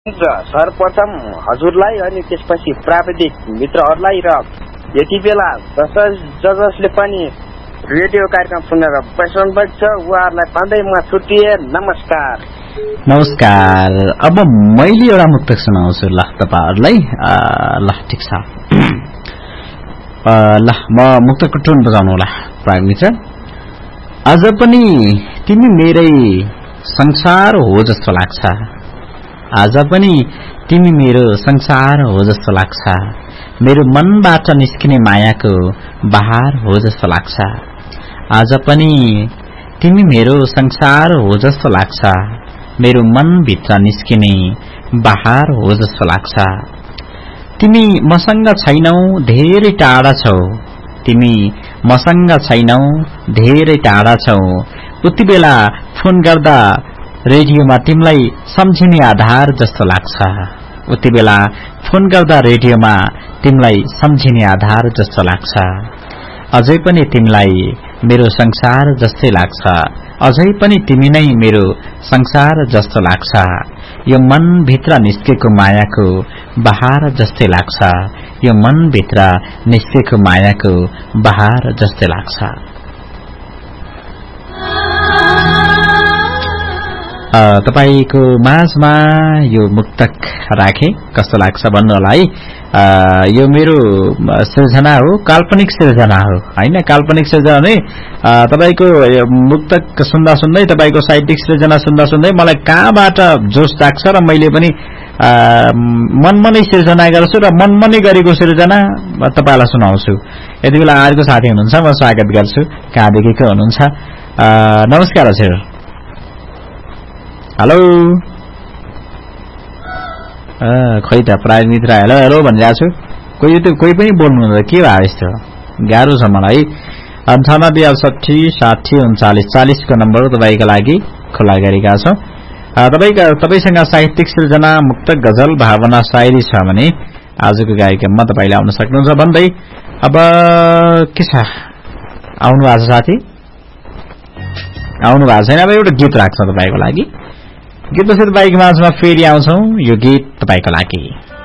सर्वप्रथम हजुरलाई अनि त्यसपछि प्राविधिक मित्रहरूलाई र यति बेला जसले पनि रेडियो कार्यक्रम सुनेर बसिरहनु भएको छ उहाँहरूलाई पाउँदै म छुट्टिए। नमस्कार। नमस्कार। अब मैले एउटा मुक्तक सुनाउँछु ल तपाईहरुलाई। ल ठिक छ ल म मुक्तकको टोन बजाउनु होला प्राग मित्र। आज पनि तिमी मेरै संसार हो जस्तो लाग्छ, आज पनि तिमी मेरो संसार हो जस्तो लाग्छ, मेरो मनबाट निस्किने मायाको बहार हो जस्तो लाग्छ, आज पनि तिमी मेरो संसार हो जस्तो लाग्छ, मेरो मनभित्र निस्किने बहार हो जस्तो लाग्छ। तिमी मसँग छैनौ धेरै टाढा छौ, तिमी मसँग छैनौ धेरै टाढा छौ, उति बेला फोन गर्दा रेडियोमा तिमीलाई सम्झिने आधार जस्तो लाग्छ, उति बेला फोन गर्दा रेडियोमा तिमीलाई सम्झिने आधार जस्तो लाग्छ। अझै पनि तिमीलाई मेरो संसार जस्तै लाग्छ, अझै पनि तिमी नै मेरो संसार जस्तो लाग्छ, यो मन भित्र निस्केको मायाको बहार जस्तै लाग्छ, यो मन भित्र निस्केको मायाको बहार जस्तै लाग्छ। तपाईको माझमा यो मुक्तक राखे कस्तो लाग्छ भन्नु होला है। यो मेरो सृजना हो, काल्पनिक सृजना हो हैन, काल्पनिक सृजना नै। तपाईको मुक्तक सुन्दा सुन्दै, तपाईको साहित्यिक सृजना सुन्दा सुन्दै मलाई कहाँबाट जोश जाग्छ र मैले पनि मनमा नै सृजना गर्छु र मनमा नै गरेको सृजना तपाईलाई सुनाउँछु। यति बेला अर्को साथी हुनुहुन्छ, म स्वागत गर्छु। कहाँदेखि को हुनुहुन्छ? नमस्कार हजुर। हेलो। खोइ त प्राय मित्र हेलो हेलो भनिरहेको छु, कोही पनि बोल्नु हुँदैन, के भयो यस्तो? गाह्रो छ मलाई। 98 को नम्बर तपाईको लागि खुला गरेका छौं। तपाईसँग साहित्यिक सृजना, मुक्तक, गजल, भावना, शायरी छ भने आजको कार्यक्रममा तपाईले आउन सक्नुहुन्छ भन्दै अब के छ, आउनु भएको छ साथी? आउनु भएको छैन? अब एउटा गीत राख्छ तपाईको लागि। गीतपछि तपाईको माझमा फेरि आउँछौं। यो गीत तपाईको लागि।